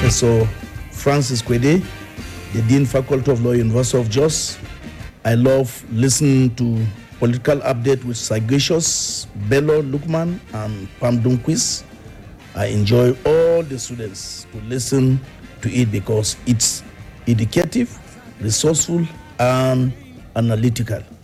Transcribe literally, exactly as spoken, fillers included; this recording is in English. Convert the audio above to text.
Professor Francis Kwede, the Dean Faculty of Law, University of Jos. I love listening to Political Update with Sagacious, Bello Lukman, and Pam Dunquist. I enjoy all the students to listen to it because it's educative, resourceful, and analytical.